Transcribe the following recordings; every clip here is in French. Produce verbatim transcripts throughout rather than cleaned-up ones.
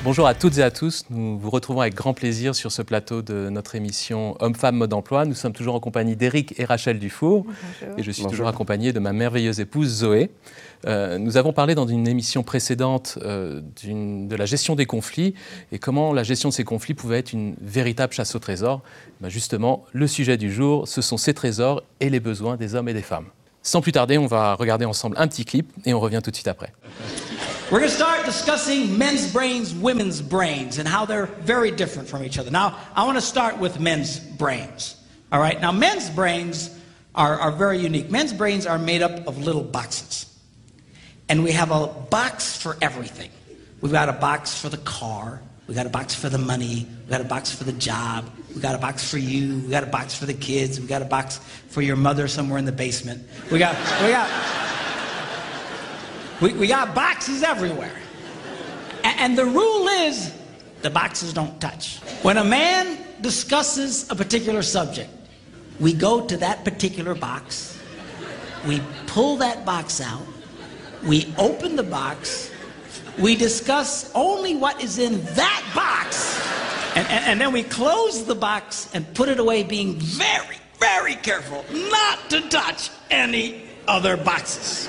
Bonjour à toutes et à tous, nous vous retrouvons avec grand plaisir sur ce plateau de notre émission Hommes-Femmes Mode Emploi. Nous sommes toujours en compagnie d'Éric et Rachel Dufour. Bonjour. Et je suis Bonjour. toujours accompagné de ma merveilleuse épouse Zoé. Euh, nous avons parlé dans une émission précédente euh, d'une, de la gestion des conflits et comment la gestion de ces conflits pouvait être une véritable chasse au trésor. Ben justement, le sujet du jour, ce sont ces trésors et les besoins des hommes et des femmes. Sans plus tarder, on va regarder ensemble un petit clip et on revient tout de suite après. We're going to start discussing men's brains, women's brains, and how they're very different from each other. Now, I want to start with men's brains. All right? Now, men's brains are, are very unique. Men's brains are made up of little boxes. And we have a box for everything. We've got a box for the car. We've got a box for the money. We've got a box for the job. We've got a box for you. We've got a box for the kids. We've got a box for your mother somewhere in the basement. We got... We got We, we got boxes everywhere. A- and the rule is, the boxes don't touch. When a man discusses a particular subject, we go to that particular box, we pull that box out, we open the box, we discuss only what is in that box, and, and, and then we close the box and put it away, being very, very careful not to touch any other boxes.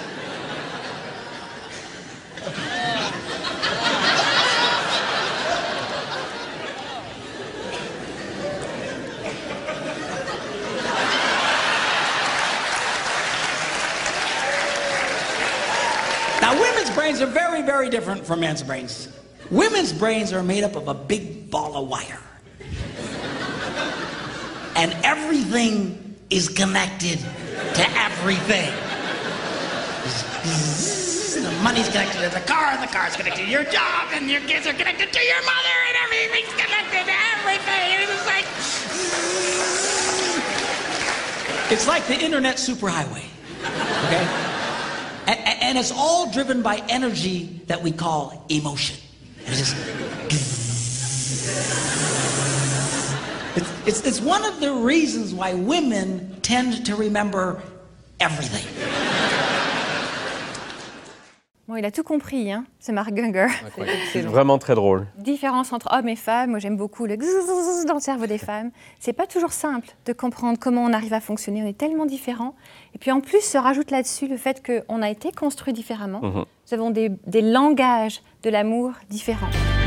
Now, women's brains are very, very different from men's brains. Women's brains are made up of a big ball of wire. And everything is connected to everything. The money's connected to the car, and the car's connected to your job, and your kids are connected to your mother, and everything's connected to everything. And it's like... It's like the internet superhighway, okay? And, and it's all driven by energy that we call emotion. And it's just... It's, it's, it's one of the reasons why women tend to remember everything. Bon, il a tout compris, hein, c'est Mark Gungor. C'est vraiment très drôle. Différence entre hommes et femmes, moi j'aime beaucoup le zzzz dans le cerveau des femmes. C'est pas toujours simple de comprendre comment on arrive à fonctionner, on est tellement différents. Et puis en plus se rajoute là-dessus le fait qu'on a été construits différemment. Mm-hmm. Nous avons des, des langages de l'amour différents.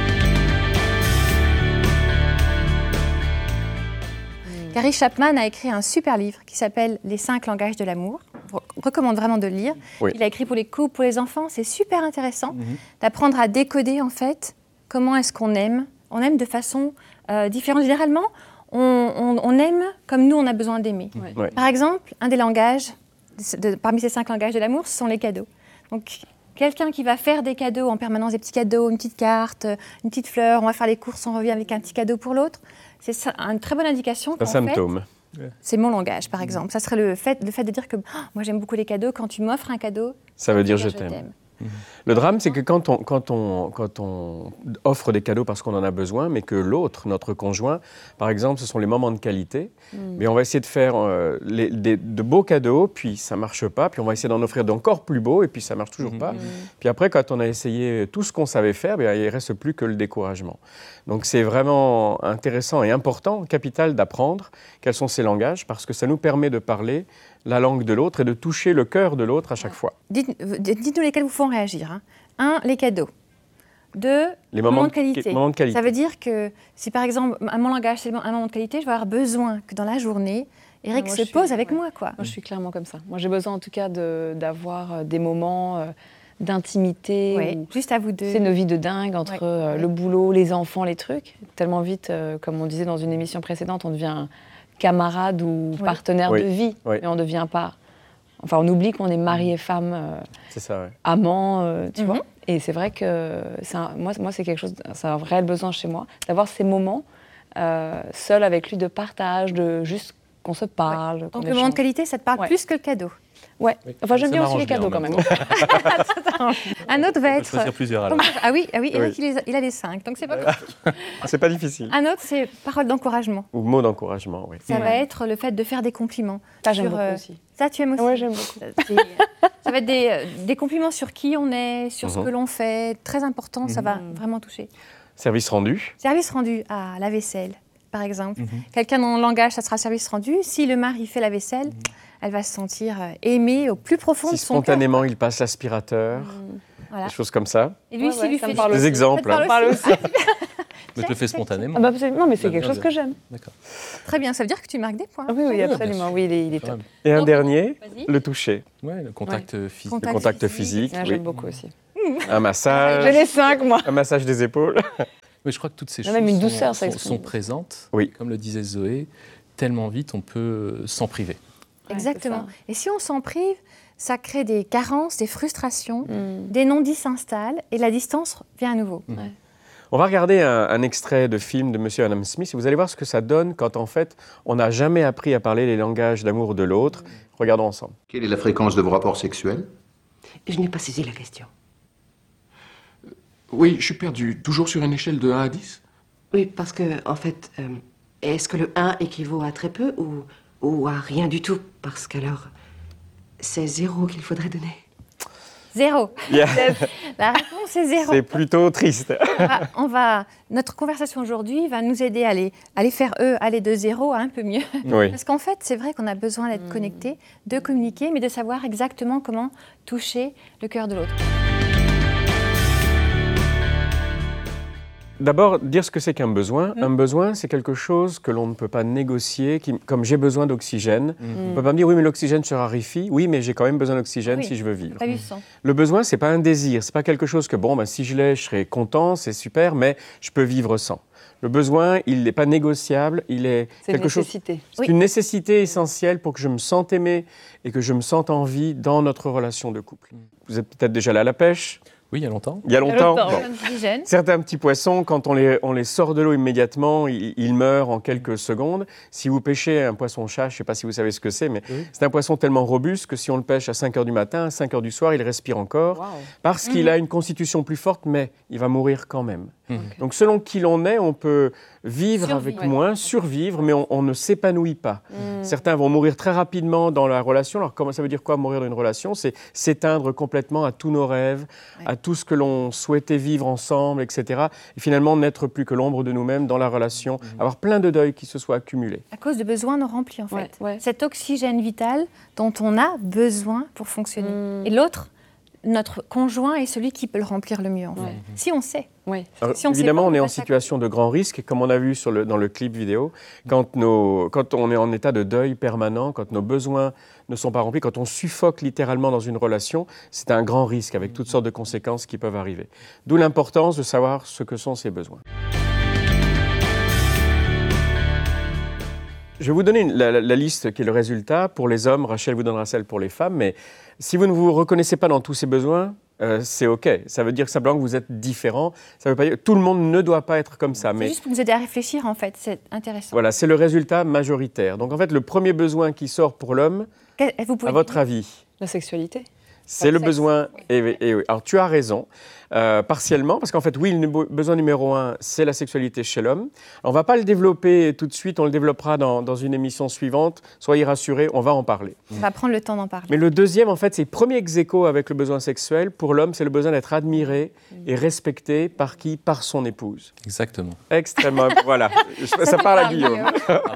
Gary Chapman a écrit un super livre qui s'appelle « Les cinq langages de l'amour ». Je recommande vraiment de le lire. Oui. Il a écrit pour les couples, pour les enfants. C'est super intéressant mm-hmm. d'apprendre à décoder, en fait, comment est-ce qu'on aime. On aime de façon euh, différente. Généralement, on, on, on aime comme nous, on a besoin d'aimer. Oui. Oui. Par exemple, un des langages, de, de, parmi ces cinq langages de l'amour, ce sont les cadeaux. Donc, quelqu'un qui va faire des cadeaux en permanence, des petits cadeaux, une petite carte, une petite fleur, on va faire les courses, on revient avec un petit cadeau pour l'autre. C'est ça, une très bonne indication qu'en un symptôme. Fait, c'est mon langage, par exemple. Ça serait le fait, le fait de dire que oh, moi, j'aime beaucoup les cadeaux. Quand tu m'offres un cadeau, ça veut dire je t'aime. t'aime. Mmh. Le drame, c'est que quand on, quand, on, quand on offre des cadeaux parce qu'on en a besoin, mais que l'autre, notre conjoint, par exemple, ce sont les moments de qualité, mmh. mais on va essayer de faire euh, les, des, de beaux cadeaux, puis ça ne marche pas, puis on va essayer d'en offrir d'encore plus beaux, et puis ça ne marche toujours mmh. pas. Mmh. Puis après, quand on a essayé tout ce qu'on savait faire, bien, il ne reste plus que le découragement. Donc c'est vraiment intéressant et important, capital d'apprendre quels sont ces langages, parce que ça nous permet de parler la langue de l'autre et de toucher le cœur de l'autre à chaque fois. Dites, dites-nous lesquels vous font réagir. Hein. Un, les cadeaux. Deux, les moments, moments, de qualité. moments de qualité. Ça veut dire que si par exemple, un mon langage, c'est un moment de qualité, je vais avoir besoin que dans la journée, Eric se pose suis, avec ouais. moi. Quoi. Moi, je suis clairement comme ça. Moi, j'ai besoin en tout cas de, d'avoir des moments euh, d'intimité. Oui, où, juste à vous deux. C'est nos vies de dingue entre ouais. euh, le boulot, les enfants, les trucs. Tellement vite, euh, comme on disait dans une émission précédente, on devient camarade ou oui. partenaire oui. de vie. Oui. Mais on ne devient pas... Enfin, on oublie qu'on est mari et femme, euh, c'est ça, ouais. amant, euh, tu mm-hmm. vois. Et c'est vrai que c'est un, moi, moi, c'est quelque chose, c'est un réel besoin chez moi, d'avoir ces moments euh, seuls avec lui de partage, de juste qu'on se parle. Ouais. Qu'on Donc le moment de qualité, ça te parle ouais. plus que le cadeau. Ouais. Oui. Enfin, j'aime bien aussi les cadeaux quand même. Un autre va être. Choisir plusieurs alors. Ah oui, ah oui, Eric, oui. Il, il a les cinq, donc c'est pas compliqué. C'est pas difficile. Un autre, c'est parole d'encouragement. Ou mot d'encouragement, oui. Ça ouais. va être le fait de faire des compliments. Ça, j'aime beaucoup euh, aussi. Ça, tu aimes aussi. Oui, j'aime beaucoup. Ça va être des, des compliments sur qui on est, sur mm-hmm. ce que l'on fait. Très important, mm-hmm. ça va vraiment toucher. Service rendu. Service rendu à la vaisselle, par exemple. Mm-hmm. Quelqu'un dont le langage, ça sera service rendu. Si le mari fait la vaisselle, mm-hmm. elle va se sentir aimée au plus profond si de son cœur. Spontanément, il passe l'aspirateur, mmh. voilà. Des choses comme ça. Et lui, ouais, si ouais, lui fait des des exemples. Ça me parle aussi. Mais je le fais spontanément. Ah bah absolument, mais c'est quelque chose que j'aime. D'accord. Très bien, ça veut dire que tu marques des points. Ah oui, oui, absolument. Oui, il est, il est top. Et un dernier, le toucher. Ouais, le contact ouais. physique. Contact le contact physique. physique ah, oui. J'aime beaucoup aussi. Un massage. J'ai les cinq, moi. Un massage des épaules. Mais je crois que toutes ces non, choses même une douceur, sont, ça sont, sont présentes. Oui. Comme le disait Zoé, tellement vite on peut s'en priver. Exactement. Ouais, et si on s'en prive, ça crée des carences, des frustrations, mm. des non-dits s'installent et la distance vient à nouveau. Mm. Ouais. On va regarder un, un extrait de film de Monsieur et Madame Smith et vous allez voir ce que ça donne quand en fait on n'a jamais appris à parler les langages d'amour de l'autre. Mm. Regardons ensemble. Quelle est la fréquence de vos rapports sexuels? Je n'ai pas saisi la question. Oui, je suis perdu. Toujours sur une échelle de un à dix? Oui, parce que, en fait, euh, est-ce que le un équivaut à très peu ou, ou à rien du tout? Parce qu'alors, c'est zéro qu'il faudrait donner. Zéro. Yeah. La réponse est zéro. C'est plutôt triste. On va, on va, notre conversation aujourd'hui va nous aider à aller, à aller faire eux, aller de zéro à un peu mieux. Oui. Parce qu'en fait, c'est vrai qu'on a besoin d'être mmh. connecté, de communiquer, mais de savoir exactement comment toucher le cœur de l'autre. D'abord, dire ce que c'est qu'un besoin. Mmh. Un besoin, c'est quelque chose que l'on ne peut pas négocier, qui, comme j'ai besoin d'oxygène. Mmh. On ne peut pas me dire, oui, mais l'oxygène se raréfie. Oui, mais j'ai quand même besoin d'oxygène oui. si je veux vivre. Mmh. Le besoin, ce n'est pas un désir. Ce n'est pas quelque chose que, bon, ben, si je l'ai, je serai content, c'est super, mais je peux vivre sans. Le besoin, il n'est pas négociable, il est c'est quelque une chose... nécessité. C'est oui. une nécessité essentielle pour que je me sente aimé et que je me sente en vie dans notre relation de couple. Vous êtes peut-être déjà allé à la pêche. Oui, il y a longtemps. Il y a longtemps. longtemps. Bon. Certains petits poissons, quand on les, on les sort de l'eau immédiatement, ils, ils meurent en quelques secondes. Si vous pêchez un poisson-chat, je ne sais pas si vous savez ce que c'est, mais oui. c'est un poisson tellement robuste que si on le pêche à cinq heures du matin, à cinq heures du soir, il respire encore. Wow. Parce mmh. qu'il a une constitution plus forte, mais il va mourir quand même. Mmh. Donc selon qui l'on est, on peut vivre survivre, avec ouais. moins, survivre, mais on, on ne s'épanouit pas. Mmh. Certains vont mourir très rapidement dans la relation. Alors comment ça veut dire quoi mourir dans une relation? C'est s'éteindre complètement à tous nos rêves, ouais. à tout ce que l'on souhaitait vivre ensemble, et cetera. Et finalement n'être plus que l'ombre de nous-mêmes dans la relation, mmh. avoir plein de deuils qui se soient accumulés. À cause de besoins non remplis en fait. Ouais, ouais. Cet oxygène vital dont on a besoin pour fonctionner. Mmh. Et l'autre, notre conjoint est celui qui peut le remplir le mieux en fait. Ouais. Si on sait. Oui. Alors, si on évidemment, pas, on est en ça... situation de grand risque, comme on a vu sur le, dans le clip vidéo, quand, nos, quand on est en état de deuil permanent, quand nos besoins ne sont pas remplis, quand on suffoque littéralement dans une relation, c'est un grand risque avec toutes sortes de conséquences qui peuvent arriver. D'où l'importance de savoir ce que sont ces besoins. Je vais vous donner une, la, la, la liste qui est le résultat. Pour les hommes, Rachel vous donnera celle pour les femmes, mais si vous ne vous reconnaissez pas dans tous ces besoins, Euh, c'est OK. Ça veut dire simplement que vous êtes différent. Ça veut pas dire que tout le monde ne doit pas être comme ça. C'est mais juste pour vous aider à réfléchir, en fait. C'est intéressant. Voilà, c'est le résultat majoritaire. Donc, en fait, le premier besoin qui sort pour l'homme, à votre dire? avis? La sexualité. C'est le besoin. Et, et, et, alors, tu as raison, euh, partiellement, parce qu'en fait, oui, le besoin numéro un, c'est la sexualité chez l'homme. On ne va pas le développer tout de suite, on le développera dans, dans une émission suivante. Soyez rassurés, on va en parler. On va prendre le temps d'en parler. Mais le deuxième, en fait, c'est le premier ex-aequo avec le besoin sexuel. Pour l'homme, c'est le besoin d'être admiré et respecté par qui? Par son épouse. Exactement. Extrêmement. Voilà. Ça, ça parle à Guillaume.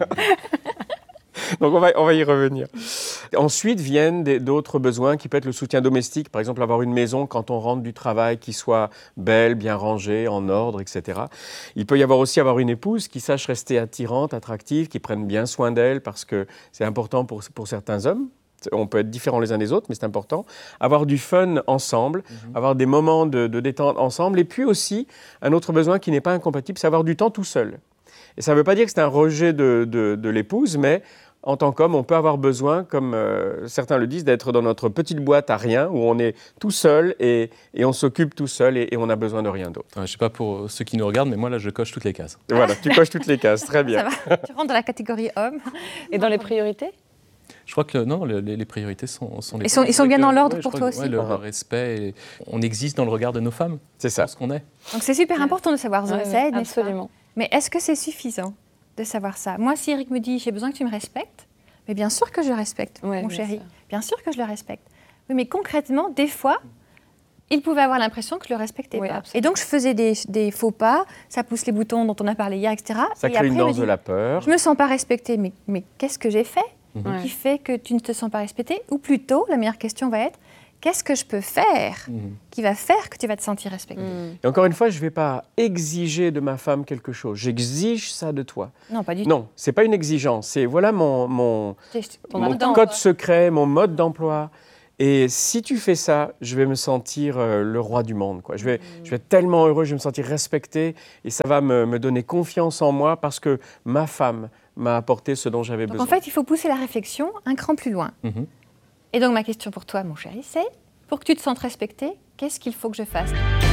Donc on va, on va y revenir. Ensuite viennent des, d'autres besoins qui peuvent être le soutien domestique, par exemple avoir une maison quand on rentre du travail qui soit belle, bien rangée, en ordre, et cetera. Il peut y avoir aussi avoir une épouse qui sache rester attirante, attractive, qui prenne bien soin d'elle parce que c'est important pour, pour certains hommes. On peut être différents les uns des autres, mais c'est important. Avoir du fun ensemble, mmh. avoir des moments de, de détente ensemble. Et puis aussi, un autre besoin qui n'est pas incompatible, c'est avoir du temps tout seul. Et ça ne veut pas dire que c'est un rejet de, de, de l'épouse, mais en tant qu'homme, on peut avoir besoin, comme euh, certains le disent, d'être dans notre petite boîte à rien, où on est tout seul et, et on s'occupe tout seul et, et on n'a besoin de rien d'autre. Je ne sais pas pour ceux qui nous regardent, mais moi, là, je coche toutes les cases. Voilà, tu coches toutes les cases, très bien. Ça va. Tu rentres dans la catégorie homme. Et dans les priorités? Je crois que non, les, les priorités sont, sont les Ils sont, ils sont bien dans l'ordre ouais, pour toi que, aussi. Ouais, le, le respect, et on existe dans le regard de nos femmes. C'est ça. Ce qu'on est. Donc c'est super important de savoir ce que c'est, absolument. Mais est-ce que c'est suffisant de savoir ça? Moi, si Eric me dit j'ai besoin que tu me respectes, mais bien sûr que je respecte, ouais, mon bien chéri. sûr. Bien sûr que je le respecte. Oui, mais concrètement, des fois, il pouvait avoir l'impression que je le respectais oui, pas. Absolument. Et donc, je faisais des, des faux pas, ça pousse les boutons dont on a parlé hier, et cetera. Ça et crée après, une danse dit, de la peur. Je me sens pas respectée, mais, mais qu'est-ce que j'ai fait mmh. qui fait que tu ne te sens pas respectée? Ou plutôt, la meilleure question va être, qu'est-ce que je peux faire mmh. qui va faire que tu vas te sentir respectée? mmh. Et encore une fois, je ne vais pas exiger de ma femme quelque chose. J'exige ça de toi. Non, pas du tout. Non, ce n'est pas une exigence. C'est voilà mon, mon, mon code secret, mon mode d'emploi. Et si tu fais ça, je vais me sentir euh, le roi du monde, quoi. Je vais, mmh. je vais être tellement heureux, je vais me sentir respecté et ça va me, me donner confiance en moi parce que ma femme m'a apporté ce dont j'avais besoin. En fait, il faut pousser la réflexion un cran plus loin. Mmh. Et donc, ma question pour toi, mon chéri, c'est, pour que tu te sentes respecté, qu'est-ce qu'il faut que je fasse?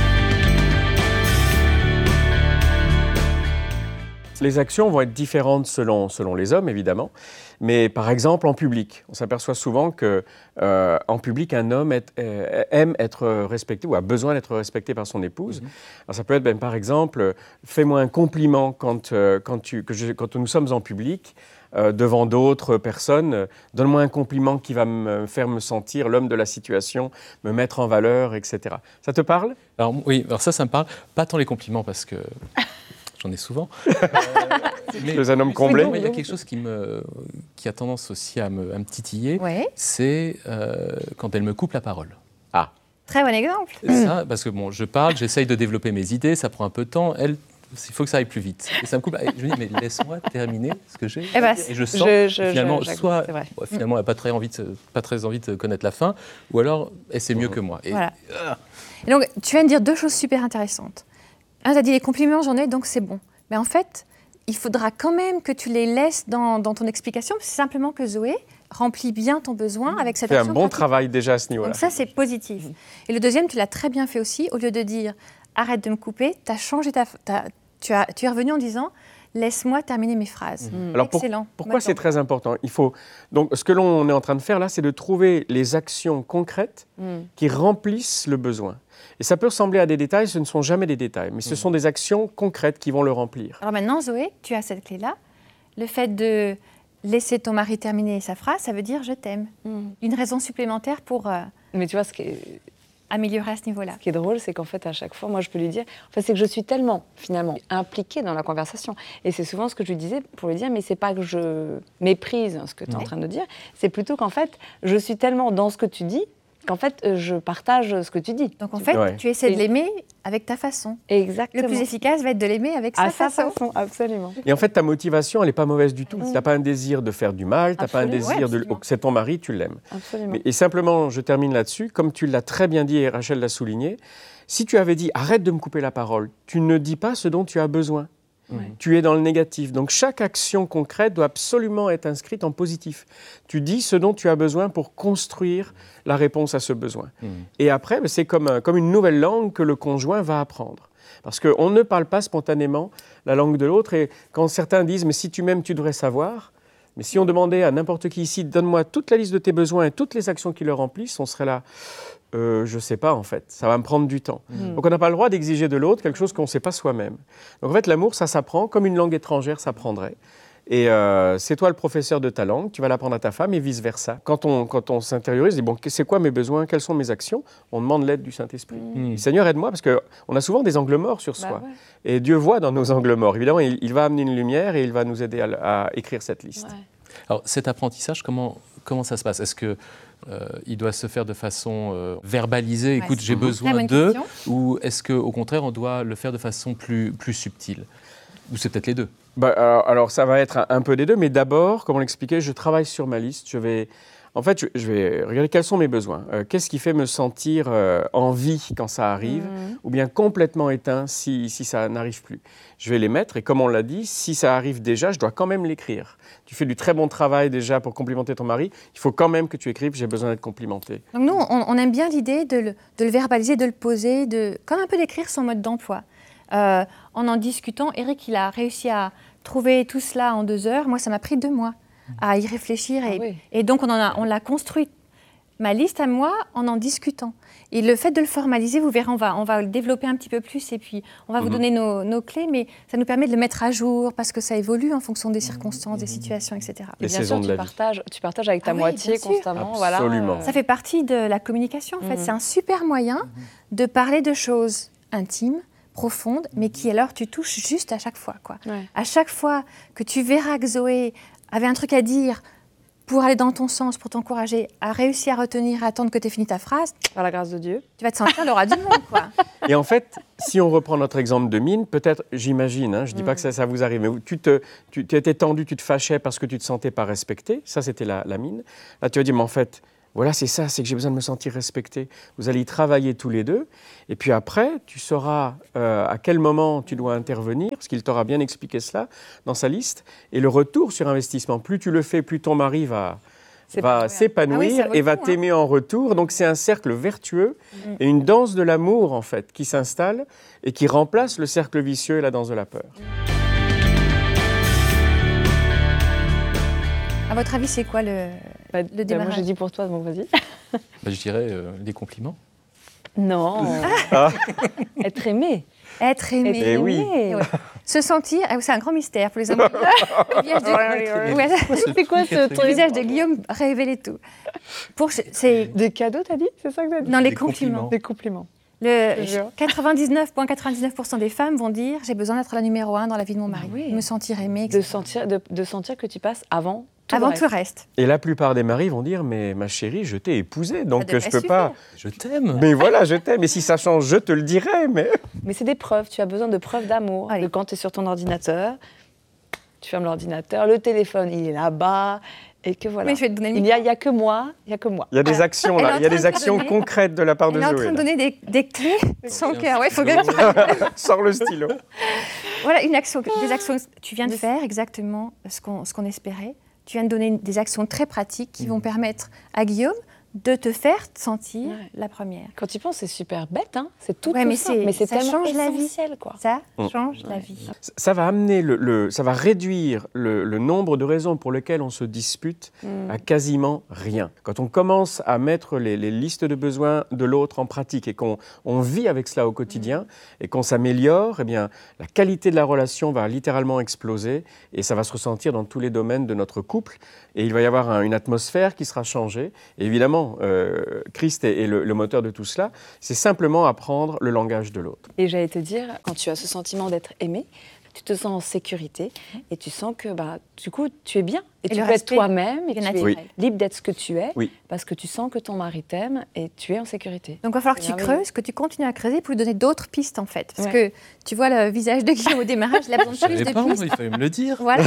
Les actions vont être différentes selon, selon les hommes, évidemment. Mais par exemple, en public, on s'aperçoit souvent qu'en euh, public, un homme est, euh, aime être respecté ou a besoin d'être respecté par son épouse. Mmh. Alors, ça peut être, ben, par exemple, fais-moi un compliment quand, euh, quand, tu, que je, quand nous sommes en public. Euh, devant d'autres personnes, euh, donne-moi un compliment qui va me faire me sentir l'homme de la situation, me mettre en valeur, et cetera. Ça te parle? Alors oui, alors ça, ça me parle. Pas tant les compliments parce que j'en ai souvent. euh, mais c'est un homme comblé. Il y a quelque chose qui, me, qui a tendance aussi à me, à me titiller, ouais. c'est euh, quand elle me coupe la parole. Ah. Très bon exemple. Ça, parce que bon, je parle, j'essaye de développer mes idées, ça prend un peu de temps. Elle, il faut que ça aille plus vite. Et ça me coupe. Je me dis, mais laisse-moi terminer ce que j'ai. Eh ben, et je sens je, je, finalement, je, soit ouais, finalement, elle n'a pas très envie de, pas très envie de connaître la fin, ou alors elle sait mieux que moi. Et, voilà. Et donc, tu viens de dire deux choses super intéressantes. Un, tu as dit les compliments, j'en ai, donc c'est bon. Mais en fait, il faudra quand même que tu les laisses dans, dans ton explication, c'est simplement que Zoé remplit bien ton besoin avec cette action. action. Fait un bon travail déjà à ce niveau-là. Donc ça, c'est positif. Et le deuxième, tu l'as très bien fait aussi. Au lieu de dire arrête de me couper, tu as changé ta, ta Tu, as, tu es revenu en disant « laisse-moi terminer mes phrases mmh. ». Alors Excellent. Pour, pourquoi c'est très important? Il faut, donc, ce que l'on est en train de faire là, c'est de trouver les actions concrètes mmh. qui remplissent le besoin. Et ça peut ressembler à des détails, ce ne sont jamais des détails, mais ce mmh. sont des actions concrètes qui vont le remplir. Alors maintenant, Zoé, tu as cette clé-là. Le fait de laisser ton mari terminer sa phrase, ça veut dire « je t'aime mmh. ». Une raison supplémentaire pour euh, mais tu vois, ce qui est... améliorer à ce niveau-là. Ce qui est drôle, c'est qu'en fait, à chaque fois, moi, je peux lui dire... En fait, c'est que je suis tellement, finalement, impliquée dans la conversation. Et c'est souvent ce que je lui disais pour lui dire, mais c'est pas que je méprise ce que tu es en train de dire, c'est plutôt qu'en fait, je suis tellement dans ce que tu dis qu'en fait, je partage ce que tu dis. Donc en fait, ouais. tu essaies de l'aimer avec ta façon. Exactement. Le plus efficace va être de l'aimer avec à sa, sa façon. façon. Absolument. Et en fait, ta motivation, elle n'est pas mauvaise du tout. Mmh. Tu n'as pas un désir de faire du mal, tu n'as pas un désir ouais, de... C'est ton mari, tu l'aimes. Absolument. Mais, et simplement, je termine là-dessus, comme tu l'as très bien dit et Rachel l'a souligné, si tu avais dit « arrête de me couper la parole », tu ne dis pas ce dont tu as besoin. Mmh. Tu es dans le négatif. Donc, chaque action concrète doit absolument être inscrite en positif. Tu dis ce dont tu as besoin pour construire la réponse à ce besoin. Mmh. Et après, c'est comme, comme une nouvelle langue que le conjoint va apprendre. Parce qu'on ne parle pas spontanément la langue de l'autre. Et quand certains disent « mais si tu m'aimes, tu devrais savoir », mais si on demandait à n'importe qui ici « donne-moi toute la liste de tes besoins et toutes les actions qui le remplissent », on serait là euh, « je ne sais pas en fait, ça va me prendre du temps mmh. ». Donc on n'a pas le droit d'exiger de l'autre quelque chose qu'on ne sait pas soi-même. Donc en fait, l'amour, ça s'apprend comme une langue étrangère s'apprendrait. Et euh, c'est toi le professeur de ta langue, tu vas l'apprendre à ta femme et vice-versa. Quand on, quand on s'intériorise, on dit, bon, c'est quoi mes besoins, quelles sont mes actions? On demande l'aide du Saint-Esprit. Mmh. Seigneur, aide-moi, parce qu'on a souvent des angles morts sur bah soi. Ouais. Et Dieu voit dans nos angles morts. Évidemment, il, il va amener une lumière et il va nous aider à, à écrire cette liste. Ouais. Alors cet apprentissage, comment, comment ça se passe? Est-ce qu'il euh, doit se faire de façon euh, verbalisée, ouais, écoute, j'ai besoin d'eux, ou est-ce qu'au contraire, on doit le faire de façon plus, plus subtile? Ou c'est peut-être les deux? Bah, alors, alors, ça va être un, un peu des deux, mais d'abord, comme on l'expliquait, je travaille sur ma liste. Je vais, en fait, je, je vais regarder quels sont mes besoins. Euh, qu'est-ce qui fait me sentir euh, en vie quand ça arrive, mmh. ou bien complètement éteint si, si ça n'arrive plus. Je vais les mettre, et comme on l'a dit, si ça arrive déjà, je dois quand même l'écrire. Tu fais du très bon travail déjà pour complimenter ton mari, il faut quand même que tu écrives, j'ai besoin d'être complimenté. Donc nous, on, on aime bien l'idée de le, de le verbaliser, de le poser, de, comme un peu d'écrire son mode d'emploi. Euh, en en discutant, Eric, il a réussi à trouver tout cela en deux heures. Moi, ça m'a pris deux mois à y réfléchir. Et, ah oui. et donc, on, en a, on l'a construit. ma liste à moi en en discutant. Et le fait de le formaliser, vous verrez, on va, on va le développer un petit peu plus et puis on va mmh. vous donner nos, nos clés, mais ça nous permet de le mettre à jour parce que ça évolue en fonction des circonstances, mmh. des situations, et cetera. Et bien sûr, tu partages, tu partages avec ta ah moitié oui, constamment. Absolument. Voilà. Ça fait partie de la communication, en fait. Mmh. C'est un super moyen mmh. de parler de choses intimes, profondes, mais qui alors tu touches juste à chaque fois. Quoi. Ouais. À chaque fois que tu verras que Zoé avait un truc à dire, pour aller dans ton sens, pour t'encourager à réussir à retenir, à attendre que tu aies fini ta phrase. Par la grâce de Dieu. Tu vas te sentir l'aura du monde, quoi. Et en fait, si on reprend notre exemple de Mine, peut-être, j'imagine, hein, je ne dis mmh. pas que ça, ça vous arrive, mais tu, te, tu étais tendu, tu te fâchais parce que tu ne te sentais pas respecté. Ça, c'était la, la Mine. Là, tu vas dire, mais en fait, voilà, c'est ça, c'est que j'ai besoin de me sentir respecté. Vous allez y travailler tous les deux. Et puis après, tu sauras euh, à quel moment tu dois intervenir, parce qu'il t'aura bien expliqué cela dans sa liste. Et le retour sur investissement, plus tu le fais, plus ton mari va, va s'épanouir ah oui, et va t'aimer hein. en retour. Donc c'est un cercle vertueux mmh. et une danse de l'amour, en fait, qui s'installe et qui remplace le cercle vicieux et la danse de la peur. À votre avis, c'est quoi le, bah, le démarrage ? Bah moi, j'ai dit pour toi, donc vas-y. Bah, je dirais euh, les compliments. Non. Ah. Être aimé. Être aimé. Être aimé. Oui. Ouais. Se sentir, c'est un grand mystère pour les hommes. Le visage de, ouais, c'est quoi ce truc ? Le visage de Guillaume révélait tout. Pour, c'est... Des cadeaux, t'as dit ? C'est ça que t'as dit ? Non, les des compliments. compliments. Des compliments. Le quatre-vingt-dix-neuf virgule quatre-vingt-dix-neuf pour cent des femmes vont dire j'ai besoin d'être la numéro un dans la vie de mon mari, oui. me sentir aimée, de sentir, de, de sentir que tu passes avant tout avant le reste. tout le reste. Et la plupart des maris vont dire mais ma chérie, je t'ai épousée, donc je peux suffire. Pas. Je t'aime. Mais voilà, je t'aime. Et si ça change, je te le dirai. Mais mais c'est des preuves. Tu as besoin de preuves d'amour. De quand tu es sur ton ordinateur, tu fermes l'ordinateur, le téléphone il est là-bas. Et que voilà. Mais je vais te donner le il n'y a, a que moi, il y a que moi. Il y a des voilà. actions là, il y a des actions donner... concrètes de la part elle de Zoé. Elle est en train de donner des, des clés de son cœur. Ouais, faut bien. Sors le stylo. Voilà une action, des actions. Tu viens de faire exactement ce qu'on, ce qu'on espérait. Tu viens de donner des actions très pratiques qui mmh. vont permettre à Guillaume de te faire sentir ouais. la première. Quand tu penses, c'est super bête, hein. C'est tout, ouais, tout mais simple, mais c'est ça tellement change essentiel, la vie. Quoi. Ça mmh. change ouais. la vie. Ça va amener le, le ça va réduire le, le nombre de raisons pour lesquelles on se dispute mmh. à quasiment rien. Quand on commence à mettre les, les listes de besoins de l'autre en pratique et qu'on on vit avec cela au quotidien mmh. et qu'on s'améliore, eh bien la qualité de la relation va littéralement exploser et ça va se ressentir dans tous les domaines de notre couple et il va y avoir un, une atmosphère qui sera changée. Et évidemment. Euh, Christ est, est le, le moteur de tout cela, c'est simplement apprendre le langage de l'autre. Et j'allais te dire, quand tu as ce sentiment d'être aimé, tu te sens en sécurité et tu sens que bah, du coup, tu es bien. Et, et tu peux être toi-même et tu es oui. libre d'être ce que tu es oui. parce que tu sens que ton mari t'aime et tu es en sécurité. Donc il va falloir que tu creuses, que tu continues à creuser pour lui donner d'autres pistes en fait. Parce ouais. que tu vois le visage de Guillaume au démarrage, il a besoin de plus de pas, pistes. Il fallait me le dire. Voilà,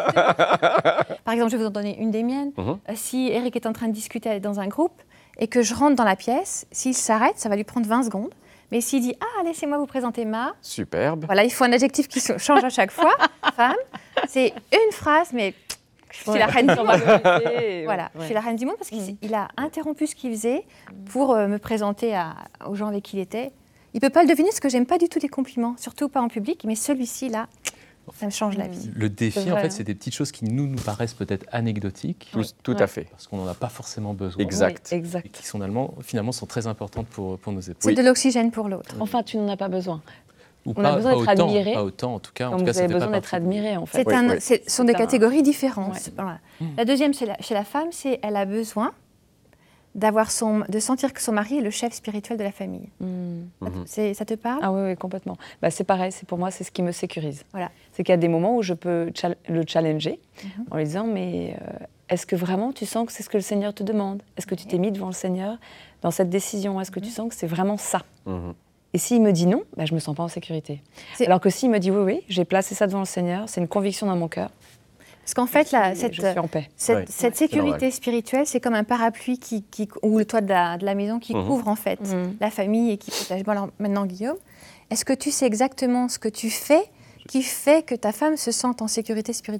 par exemple, je vais vous en donner une des miennes. Uh-huh. Euh, si Eric est en train de discuter dans un groupe et que je rentre dans la pièce, s'il s'arrête, ça va lui prendre vingt secondes. Mais s'il dit « Ah, laissez-moi vous présenter ma... » Superbe. Voilà, il faut un adjectif qui change à chaque fois. Femme, c'est une phrase, mais je suis ouais. la reine du monde. Voilà, ouais. je suis la reine du monde parce qu'il mmh. a interrompu ce qu'il faisait pour euh, me présenter à, aux gens avec qui il était. Il ne peut pas le deviner parce que j'aime pas du tout les compliments, surtout pas en public, mais celui-ci, là... Ça me change la vie. Le défi, en fait, c'est des petites choses qui nous, nous paraissent peut-être anecdotiques. Tout, tout ouais. à fait. Parce qu'on n'en a pas forcément besoin. Exact. Oui, exact. Et qui sont, finalement, finalement sont très importantes pour, pour nos épaules. C'est oui. de l'oxygène pour l'autre. Enfin, tu n'en as pas besoin. Ou on pas, a besoin pas d'être autant, admiré. Pas autant, en tout cas. En Comme tout cas, vous avez besoin d'être admiré, en fait. C'est oui, un, oui. Ce sont des catégories un... différentes. Ouais. Voilà. Mmh. La deuxième, c'est la, chez la femme, c'est elle a besoin d'avoir son, de sentir que son mari est le chef spirituel de la famille. Mmh. C'est, ça te parle ? Ah oui, oui, complètement. Bah, c'est pareil, c'est, pour moi, c'est ce qui me sécurise. Voilà. C'est qu'il y a des moments où je peux chal- le challenger mmh. en lui disant, mais euh, est-ce que vraiment tu sens que c'est ce que le Seigneur te demande ? Est-ce que tu t'es mis devant le Seigneur dans cette décision ? Est-ce que mmh. tu sens que c'est vraiment ça ? mmh. Et s'il me dit non, bah, je ne me sens pas en sécurité. C'est... Alors que s'il me dit oui, oui, j'ai placé ça devant le Seigneur, c'est une conviction dans mon cœur. Parce qu'en fait, là, cette, je suis en paix. cette, ouais. cette ouais, sécurité spirituelle, c'est comme un parapluie qui, qui, ou le toit de la, de la maison qui mmh. couvre en fait mmh. la famille et qui protège. Bon, alors maintenant, Guillaume, est-ce que tu sais exactement ce que tu fais qui fait que ta femme se sente en sécurité spirituellement ?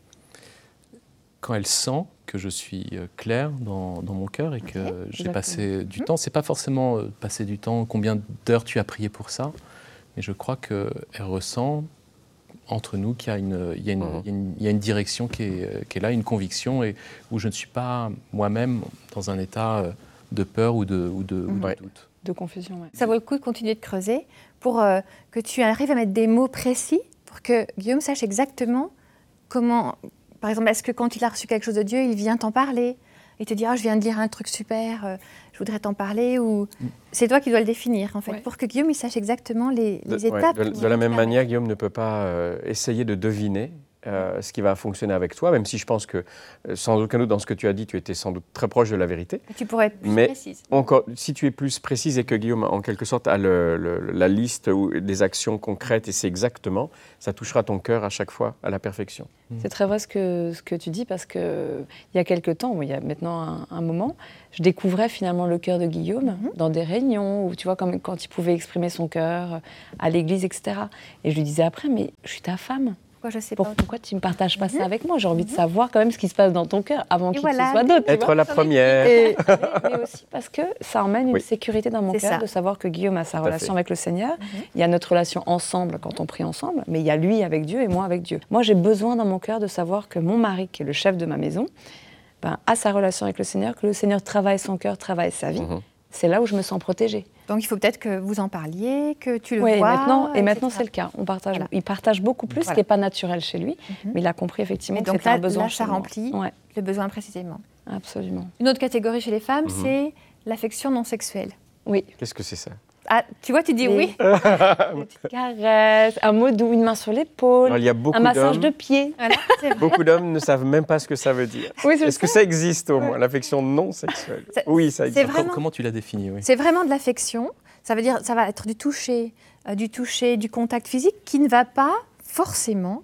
Quand elle sent que je suis clair dans, dans mon cœur et que okay, j'ai exactement. passé du mmh. temps, c'est pas forcément euh, passer du temps, combien d'heures tu as prié pour ça, mais je crois qu'elle ressent entre nous qu'il y a une, il y a une, mmh. il y a une, il y a une direction qui est, qui est là, une conviction, et où je ne suis pas moi-même dans un état de peur ou de, ou de, mmh. ou de ouais. doute. De confusion, oui. Ça vaut le coup de continuer de creuser pour euh, que tu arrives à mettre des mots précis pour que Guillaume sache exactement comment... Par exemple, est-ce que quand il a reçu quelque chose de Dieu, il vient t'en parler? Il te dit, ah, je viens de lire un truc super, euh, je voudrais t'en parler, ou c'est toi qui dois le définir, en fait, ouais. pour que Guillaume il sache exactement les, les de, étapes. Ouais, de, de la même manière, Guillaume ne peut pas euh, essayer de deviner euh, ce qui va fonctionner avec toi, même si je pense que, euh, sans aucun doute, dans ce que tu as dit, tu étais sans doute très proche de la vérité. Et tu pourrais être plus Mais précise. Encore, si tu es plus précise et que Guillaume, en quelque sorte, a le, le, la liste des actions concrètes, et c'est exactement, ça touchera ton cœur à chaque fois à la perfection. C'est très vrai ce que, ce que tu dis, parce qu'il y a quelque temps, il y a maintenant un, un moment, je découvrais finalement le cœur de Guillaume mm-hmm. dans des réunions, où tu vois, comme quand il pouvait exprimer son cœur à l'église, et cetera. Et je lui disais après, mais je suis ta femme. Pourquoi, je sais pas. Pourquoi tu ne partages pas mm-hmm. ça avec moi? J'ai envie mm-hmm. de savoir quand même ce qui se passe dans ton cœur avant qu'il voilà. soit d'autres. Être vois la première. Et, mais, mais aussi parce que ça emmène une oui. sécurité dans mon c'est cœur ça. de savoir que Guillaume a sa Tout relation avec le Seigneur. Mm-hmm. Il y a notre relation ensemble quand on prie ensemble, mais il y a lui avec Dieu et moi avec Dieu. Moi, j'ai besoin dans mon cœur de savoir que mon mari, qui est le chef de ma maison, ben, a sa relation avec le Seigneur, que le Seigneur travaille son cœur, travaille sa vie. Mm-hmm. C'est là où je me sens protégée. Donc il faut peut-être que vous en parliez, que tu le oui, vois. Et maintenant, et maintenant c'est le cas. On partage, voilà. Il partage beaucoup plus, voilà. ce qui n'est pas naturel chez lui, mm-hmm. mais il a compris effectivement que c'était un besoin. Là, ça remplit ouais. le besoin précisément. Absolument. Une autre catégorie chez les femmes, mm-hmm. c'est l'affection non sexuelle. Oui. Qu'est-ce que c'est ça? Ah, tu vois, tu dis des, oui. Une petite caresse, un mot doux, une main sur l'épaule, Alors, il y a beaucoup un massage de pied. Voilà, beaucoup d'hommes ne savent même pas ce que ça veut dire. Oui, Est-ce ça. que ça existe au moins, ouais. l'affection non sexuelle? Ça, Oui, ça existe. Vraiment, Comment tu l'as défini oui. C'est vraiment de l'affection. Ça veut dire, ça va être du toucher, euh, du toucher, du contact physique qui ne va pas forcément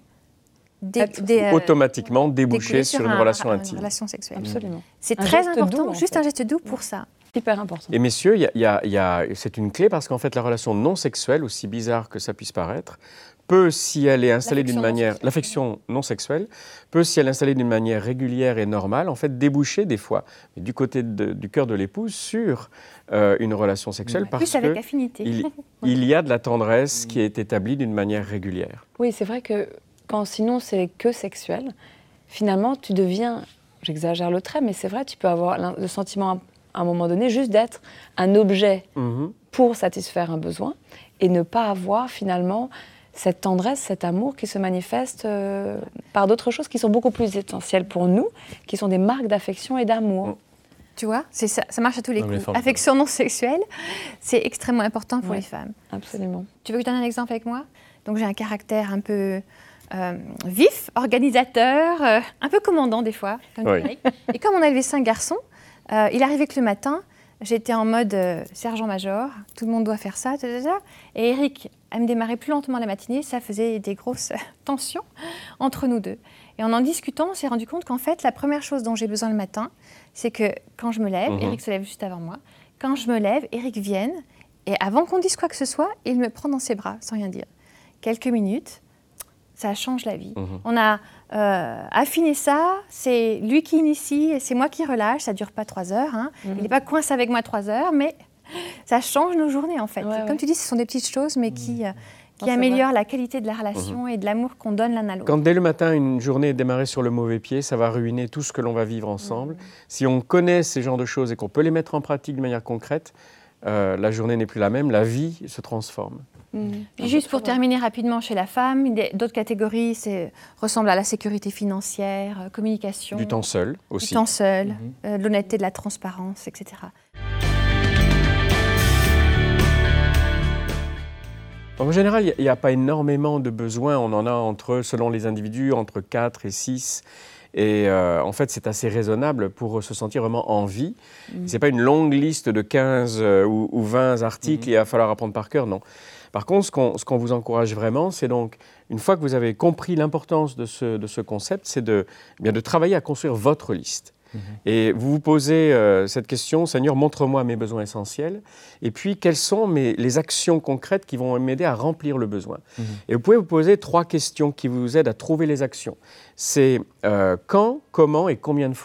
dé, dé, euh, automatiquement déboucher sur, sur une un, relation un, intime. Une relation sexuelle. Absolument. C'est un très important, doux, juste en fait. un geste doux pour ça. Hyper important. Et messieurs, y a, y a, y a, c'est une clé parce qu'en fait, la relation non sexuelle, aussi bizarre que ça puisse paraître, peut, si elle est installée d'une manière, l'affection non sexuelle, peut, si elle est installée d'une manière régulière et normale, en fait, déboucher des fois, mais du côté de, du cœur de l'épouse, sur euh, une relation sexuelle, ouais. parce Plus avec que affinité. il, il y a de la tendresse qui est établie d'une manière régulière. Oui, c'est vrai que quand sinon c'est que sexuel, finalement, tu deviens, j'exagère le trait, mais c'est vrai, tu peux avoir le sentiment à un moment donné juste d'être un objet mm-hmm. pour satisfaire un besoin et ne pas avoir finalement cette tendresse, cet amour qui se manifeste euh, par d'autres choses qui sont beaucoup plus essentielles pour nous, qui sont des marques d'affection et d'amour. Mm. Tu vois, c'est ça, ça marche à tous les coups. Affection non sexuelle, c'est extrêmement important pour ouais, les femmes. Absolument. Tu veux que je donne un exemple avec moi? Donc j'ai un caractère un peu euh, vif, organisateur, euh, un peu commandant des fois. Comme oui. Et comme on a élevé cinq garçons, euh, il arrivait que le matin, j'étais en mode euh, sergent-major, tout le monde doit faire ça, et Eric aime démarrer plus lentement la matinée, ça faisait des grosses tensions entre nous deux. Et en en discutant, on s'est rendu compte qu'en fait, la première chose dont j'ai besoin le matin, c'est que quand je me lève, mmh. Eric se lève juste avant moi, quand je me lève, Eric vienne, et avant qu'on dise quoi que ce soit, il me prend dans ses bras, sans rien dire. Quelques minutes, ça change la vie. Mmh. On a euh, affiné ça, c'est lui qui initie, et c'est moi qui relâche, ça ne dure pas trois heures, hein. Mmh. Il n'est pas coincé avec moi trois heures, mais ça change nos journées en fait. Ouais, Comme ouais. tu dis, ce sont des petites choses, mais qui, euh, qui non, améliorent vrai. la qualité de la relation mmh. et de l'amour qu'on donne l'un à l'autre. Quand dès le matin, une journée est démarrée sur le mauvais pied, ça va ruiner tout ce que l'on va vivre ensemble. Mmh. Si on connaît ces genres de choses et qu'on peut les mettre en pratique de manière concrète, euh, la journée n'est plus la même, la vie se transforme. Mmh. Puis juste pour terminer rapidement chez la femme, d'autres catégories c'est, ressemblent à la sécurité financière, communication. Du temps seul aussi. Du temps seul, mmh. euh, de l'honnêteté, de la transparence, et cetera. En général, il n'y a, a pas énormément de besoins. On en a entre, selon les individus, entre quatre et six. Et euh, en fait, c'est assez raisonnable pour se sentir vraiment en vie. Mmh. Ce n'est pas une longue liste de quinze euh, ou, ou vingt articles, mmh. il va falloir apprendre par cœur, non. Par contre, ce qu'on, ce qu'on vous encourage vraiment, c'est donc, une fois que vous avez compris l'importance de ce, de ce concept, c'est de, eh bien, de travailler à construire votre liste. Mmh. Et vous vous posez euh, cette question, Seigneur, montre-moi mes besoins essentiels, et puis quelles sont mes, les actions concrètes qui vont m'aider à remplir le besoin. Mmh. Et vous pouvez vous poser trois questions qui vous aident à trouver les actions. C'est euh, quand, comment et combien de fois.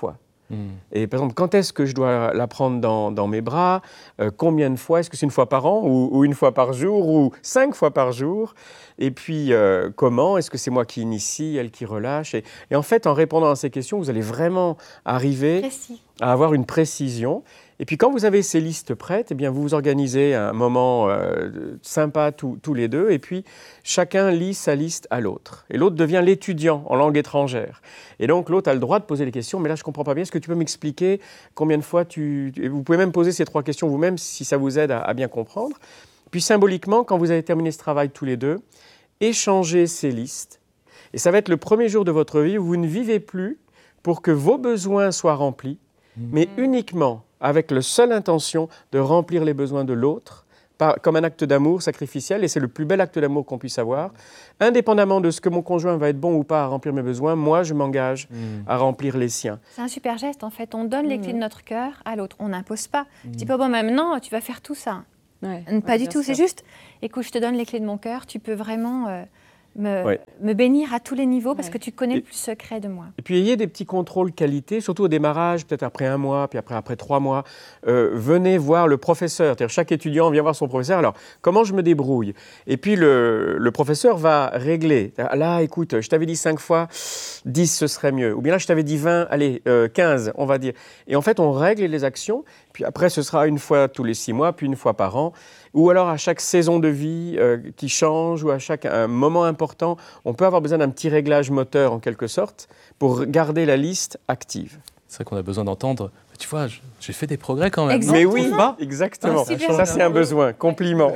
Mmh. Et par exemple, quand est-ce que je dois la prendre dans, dans mes bras, euh, combien de fois, est-ce que c'est une fois par an ou, ou une fois par jour ou cinq fois par jour? Et puis, euh, comment? Est-ce que c'est moi qui initie, elle qui relâche? et, et en fait, en répondant à ces questions, vous allez vraiment arriver Précis. à avoir une précision. Et puis, quand vous avez ces listes prêtes, eh bien, vous vous organisez un moment euh, sympa tous, tous les deux. Et puis, chacun lit sa liste à l'autre. Et l'autre devient l'étudiant en langue étrangère. Et donc, l'autre a le droit de poser les questions. Mais là, je ne comprends pas bien. Est-ce que tu peux m'expliquer combien de fois tu... Vous pouvez même poser ces trois questions vous-même si ça vous aide à, à bien comprendre. Puis, symboliquement, quand vous avez terminé ce travail tous les deux, échangez ces listes. Et ça va être le premier jour de votre vie où vous ne vivez plus pour que vos besoins soient remplis, mmh. mais uniquement avec la seule intention de remplir les besoins de l'autre, par, comme un acte d'amour sacrificiel, et c'est le plus bel acte d'amour qu'on puisse avoir. Indépendamment de ce que mon conjoint va être bon ou pas à remplir mes besoins, moi, je m'engage mmh. à remplir les siens. C'est un super geste, en fait. On donne mmh. les clés de notre cœur à l'autre. On n'impose pas. Mmh. Je dis pas, bon, maintenant, tu vas faire tout ça. Ouais, pas ouais, du tout. Sûr. C'est juste, écoute, je te donne les clés de mon cœur. Tu peux vraiment... Euh, Me, ouais. me bénir à tous les niveaux parce ouais. que tu connais et, le plus secret de moi. Et puis, ayez des petits contrôles qualité, surtout au démarrage, peut-être après un mois, puis après, après trois mois. Euh, venez voir le professeur. C'est-à-dire, chaque étudiant vient voir son professeur. Alors, comment je me débrouille? Et puis, le, le professeur va régler. Là, écoute, je t'avais dit cinq fois, dix, ce serait mieux. Ou bien là, je t'avais dit vingt, allez, euh, quinze, on va dire. Et en fait, on règle les actions. Puis après, ce sera une fois tous les six mois, puis une fois par an. Ou alors à chaque saison de vie euh, qui change, ou à chaque un moment important, on peut avoir besoin d'un petit réglage moteur, en quelque sorte, pour garder la liste active. C'est vrai qu'on a besoin d'entendre, tu vois, j'ai fait des progrès quand même. Exactement. Mais oui, bah, exactement. Ah, ça, c'est un besoin. Compliment.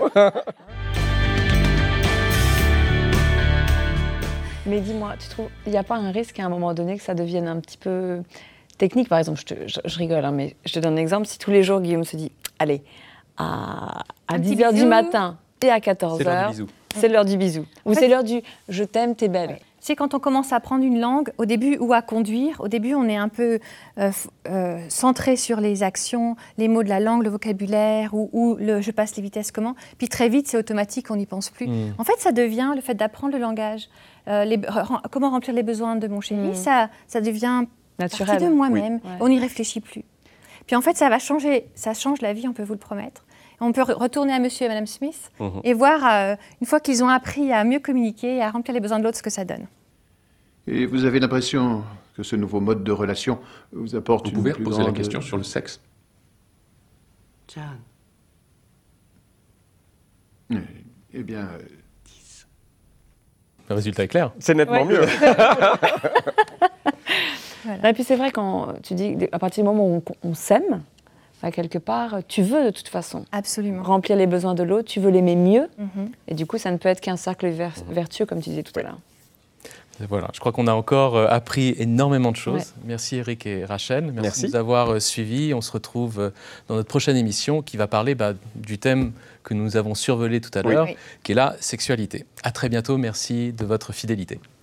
Mais dis-moi, tu trouves, il n'y a pas un risque à un moment donné que ça devienne un petit peu technique? Par exemple, je, te, je, je rigole, hein, mais je te donne un exemple. Si tous les jours, Guillaume se dit, allez, à, à dix heures du matin et à quatorze heures, c'est l'heure du bisou. Ou c'est l'heure du « je t'aime, t'es belle ouais. ». C'est quand on commence à apprendre une langue, au début, ou à conduire, au début, on est un peu euh, euh, centré sur les actions, les mots de la langue, le vocabulaire, ou, ou le « je passe les vitesses comment ». Puis très vite, c'est automatique, on n'y pense plus. Mmh. En fait, ça devient le fait d'apprendre le langage. Euh, les, rem, comment remplir les besoins de mon chéri, mmh. ça, ça devient naturel. Partie de moi-même. Oui. Ouais. On n'y réfléchit plus. Puis en fait, ça va changer, ça change la vie, on peut vous le promettre. On peut retourner à monsieur et madame Smith mmh. et voir, euh, une fois qu'ils ont appris à mieux communiquer et à remplir les besoins de l'autre, ce que ça donne. Et vous avez l'impression que ce nouveau mode de relation vous apporte vous une pouvez plus poser grande... la question sur le sexe? John. Eh, eh bien, euh, dix. Le résultat est clair. C'est nettement ouais. mieux. Voilà. Et puis c'est vrai, quand tu dis, à partir du moment où on, on s'aime, à quelque part, tu veux de toute façon Absolument. remplir les besoins de l'autre, tu veux l'aimer mieux, mm-hmm. et du coup, ça ne peut être qu'un cercle ver- vertueux, comme tu disais tout à l'heure. Voilà, je crois qu'on a encore appris énormément de choses. Ouais. Merci Eric et Rachel. Merci, Merci. de nous avoir suivis. On se retrouve dans notre prochaine émission qui va parler bah, du thème que nous avons survolé tout à l'heure, oui. qui est la sexualité. À très bientôt. Merci de votre fidélité.